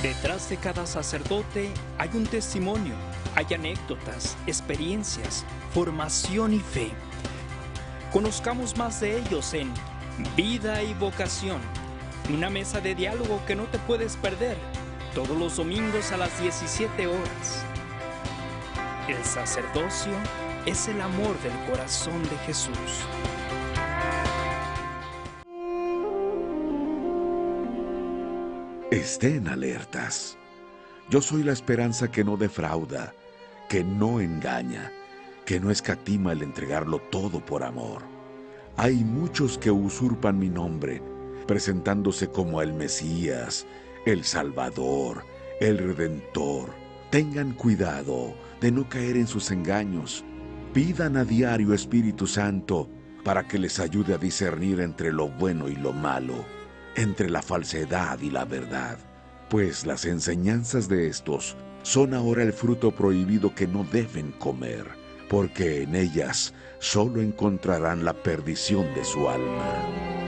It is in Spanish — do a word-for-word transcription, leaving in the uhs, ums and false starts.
Detrás de cada sacerdote hay un testimonio, hay anécdotas, experiencias, formación y fe. Conozcamos más de ellos en Vida y Vocación, una mesa de diálogo que no te puedes perder, todos los domingos a las diecisiete horas. El sacerdocio es el amor del corazón de Jesús. Estén alertas. Yo soy la esperanza que no defrauda, que no engaña, que no escatima el entregarlo todo por amor. Hay muchos que usurpan mi nombre, presentándose como el Mesías, el Salvador, el Redentor. Tengan cuidado de no caer en sus engaños. Pidan a diario Espíritu Santo para que les ayude a discernir entre lo bueno y lo malo, entre la falsedad y la verdad, pues las enseñanzas de estos son ahora el fruto prohibido que no deben comer, porque en ellas solo encontrarán la perdición de su alma.